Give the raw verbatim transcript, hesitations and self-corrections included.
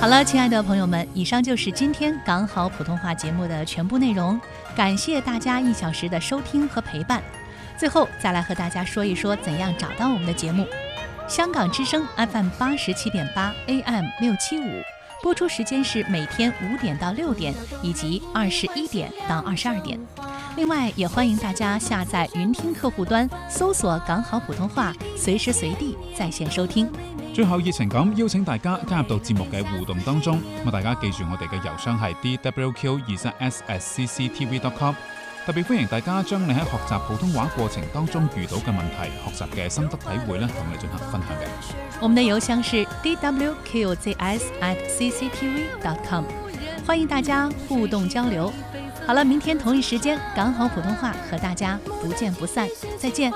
好了，亲爱的朋友们，以上就是今天港好普通话节目的全部内容，感谢大家一小时的收听和陪伴。最后再来和大家说一说怎样找到我们的节目。香港之声 F M 八十七点八 A M 六七五，播出时间是每天五点到六点，以及二十一點到二十二點。另外，也歡迎大家下載雲聽客戶端，搜索港好普通話，隨時隨地在線收聽。 最後熱情咁邀請大家加入到節目嘅互動當中，咁大家記住我哋嘅郵箱係 d w q 二三 s at c c t v dot com。特別歡迎大家將你喺學習普通話過程當中遇到嘅問題、學習嘅心得體會咧，同我哋進行分享嘅。 我們的郵箱是 d w q z s at c c t v dot com， 歡迎大家互動交流。好了，明天同一時間港好普通話和大家不見不散，再見。